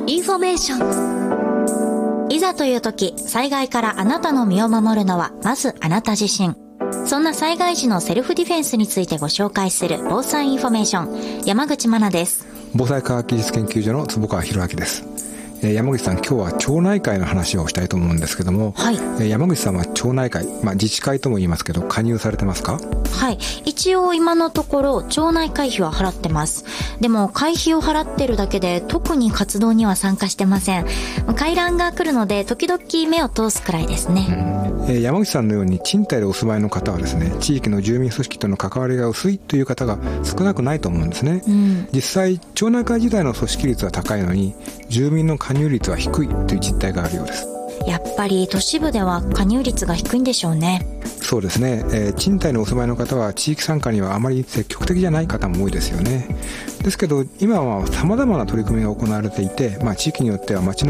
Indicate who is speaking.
Speaker 1: インフォメーション。いざという時、災害からあなたの身を守るのはまずあなた自身。そんな災害時のセルフディフェンスについてご紹介する防災インフォメーション、山口真奈です。
Speaker 2: 防災科学技術研究所の坪川博明です。山口さん、今日は町内会の話をしたいと思うんですけども、はい、山口さんは町内会、自治会とも言いますけど加入されてますか？
Speaker 1: はい、一応今のところ町内会費は払ってます。でも会費を払ってるだけで特に活動には参加してません。回覧が来るので時々目を通すくらいですね。
Speaker 2: 山口さんのように賃貸でお住まいの方はですね、地域の住民組織との関わりが薄いという方が少なくないと思うんですね。実際町内会自体の組織率は高いのに住民の加入率は低いという実態があるようです。
Speaker 1: やっぱり都市部では加入率が低いんでしょうね。
Speaker 2: そうですね、賃貸のお住まいの方は地域参加にはあまり積極的じゃない方も多いですよね。ですけど今は様々な取り組みが行われていて、地域によっては町の